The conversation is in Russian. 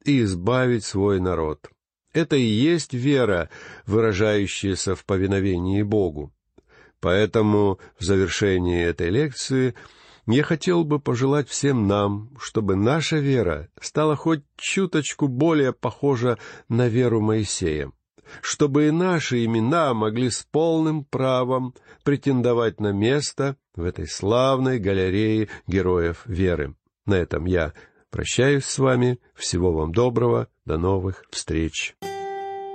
и избавить свой народ. Это и есть вера, выражающаяся в повиновении Богу. Поэтому в завершении этой лекции я хотел бы пожелать всем нам, чтобы наша вера стала хоть чуточку более похожа на веру Моисея, чтобы и наши имена могли с полным правом претендовать на место в этой славной галерее героев веры. На этом я прощаюсь с вами. Всего вам доброго. До новых встреч.